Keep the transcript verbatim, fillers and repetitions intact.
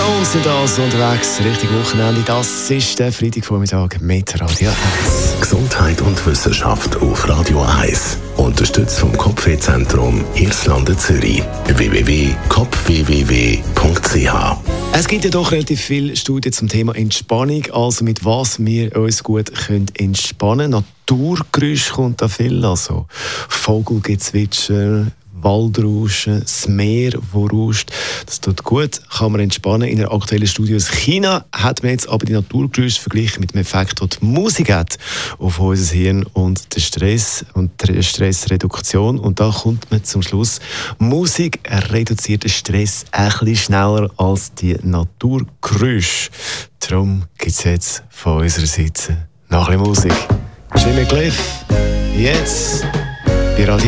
Stones sind also unterwegs, richtig Wochenende. Das ist der Freitagvormittag mit Radio eins. Gesundheit und Wissenschaft auf Radio eins. Unterstützt vom Kopfwehzentrum Irlande Zürich. w w w punkt kopf w w w punkt c h. Es gibt ja doch relativ viele Studien zum Thema Entspannung, also mit was wir uns gut können entspannen können. Naturgeräusch kommt da viel, also Vogelgezwitscher, Waldrauschen, das Meer, wo rauscht. Das tut gut, kann man entspannen. In einer aktuellen Studie aus China hat man jetzt aber die Naturgeräusche verglichen mit dem Effekt, den die Musik hat auf unser Hirn und den Stress und die Stressreduktion. Und da kommt man zum Schluss, Musik reduziert den Stress ein bisschen schneller als die Naturgeräusche. Darum gibt es jetzt von unserer Seite noch ein bisschen Musik. Jimmy Cliff, jetzt bei Radio